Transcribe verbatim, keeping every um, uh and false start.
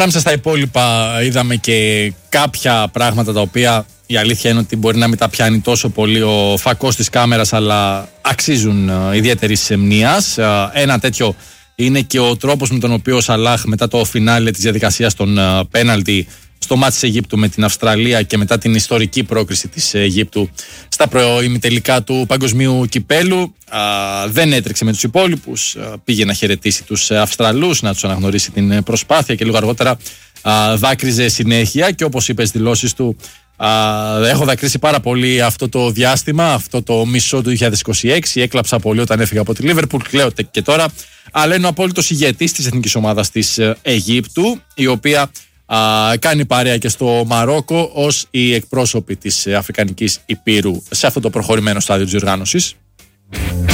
Πάμε στα υπόλοιπα. Είδαμε και κάποια πράγματα τα οποία η αλήθεια είναι ότι μπορεί να μην τα πιάνει τόσο πολύ ο φακός της κάμερας, αλλά αξίζουν ιδιαίτερης μνήας. Ένα τέτοιο είναι και ο τρόπος με τον οποίο ο Σαλάχ μετά το φινάλε της διαδικασίας των πέναλτι στο μάτς της Αιγύπτου με την Αυστραλία και μετά την ιστορική πρόκριση της Αιγύπτου στα προημιτελικά του Παγκοσμίου Κυπέλου, α, δεν έτρεξε με τους υπόλοιπους, α, πήγε να χαιρετήσει τους Αυστραλούς, να τους αναγνωρίσει την προσπάθεια και λίγο αργότερα α, δάκρυζε συνέχεια και όπως είπε στις δηλώσεις του, α, έχω δακρύσει πάρα πολύ αυτό το διάστημα, αυτό το μισό του δύο χιλιάδες είκοσι έξι, έκλαψα πολύ όταν έφυγα από τη Λίβερπουλ, κλαίω και τώρα, αλλά είναι ο απόλυτος ηγέτης της εθνικής ομάδας της Αιγύπτου, η οποία Α, κάνει παρέα και στο Μαρόκο ως οι εκπρόσωποι της Αφρικανικής Υπήρου σε αυτό το προχωρημένο στάδιο της διοργάνωσης.